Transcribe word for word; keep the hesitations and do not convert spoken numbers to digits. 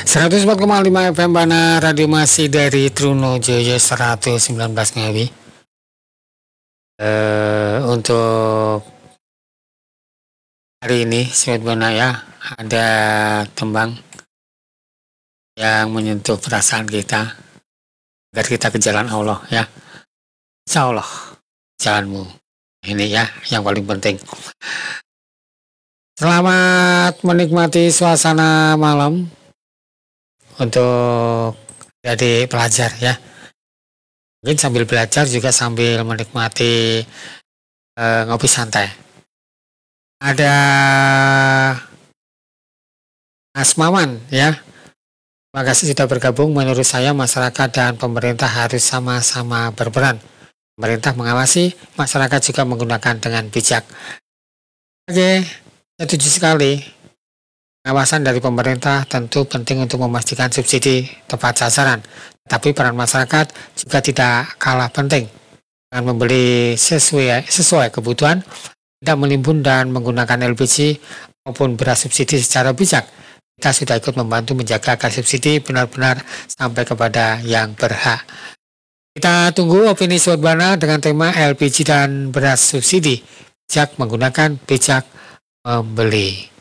seratus empat koma lima F M Bana Radio masih dari Trunojoyo seratus sembilan belas Ngawi. Uh, untuk hari ini Sobat Bana ya, ada tembang yang menyentuh perasaan kita agar kita ke jalan Allah ya. Insya Allah jalanmu ini ya yang paling penting. Selamat menikmati suasana malam untuk jadi pelajar ya. Mungkin sambil belajar juga sambil menikmati uh, ngopi santai. Ada Mas Maman ya. Terima kasih sudah bergabung. Menurut saya masyarakat dan pemerintah harus sama-sama berperan. Pemerintah mengawasi, masyarakat juga menggunakan dengan bijak. Oke, setuju sekali. Pengawasan dari pemerintah tentu penting untuk memastikan subsidi tepat sasaran. Tapi peran masyarakat juga tidak kalah penting. Dengan membeli sesuai, sesuai kebutuhan, tidak menimbun dan menggunakan L P G maupun beras subsidi secara bijak. Kita sudah ikut membantu menjaga agar subsidi benar-benar sampai kepada yang berhak. Kita tunggu opini Sobat Bana dengan tema L P G dan beras subsidi. Bijak menggunakan, bijak membeli.